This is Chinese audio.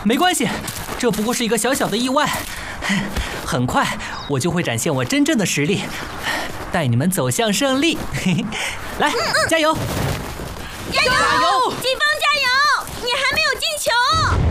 没关系，这不过是一个小小的意外。很快我就会展现我真正的实力，带你们走向胜利。来，加油！ 加油！季风加油！你还没有进球。